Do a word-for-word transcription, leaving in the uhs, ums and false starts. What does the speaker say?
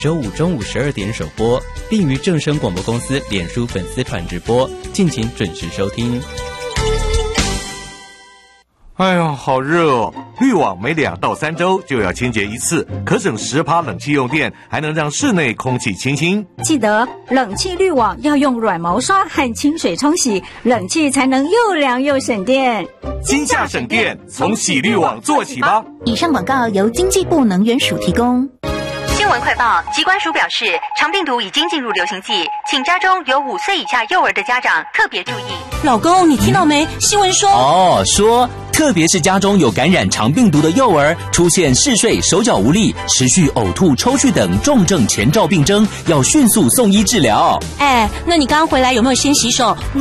周五中午十二点首播，并于正声广播公司脸书粉丝团直播，敬请准时收听。 哎呦，好热哦！滤网每两到三周就要清洁一次，可省十趴冷气用电，还能让室内空气清新。 记得冷气滤网要用软毛刷和清水冲洗，冷气才能又凉又省电。 今夏省电，从洗滤网做起吧。 以上广告由经济部能源署提供。 新闻快报，疾管署表示，肠病毒已经进入流行季，请家中有五岁以下幼儿的家长特别注意。 老公，你听到没？新闻说哦，说特别是家中有感染肠病毒的幼儿，出现嗜睡、手脚无力、持续呕吐、抽搐等重症前兆病征，要迅速送医治疗。 哎，那你刚刚回来有没有先洗手？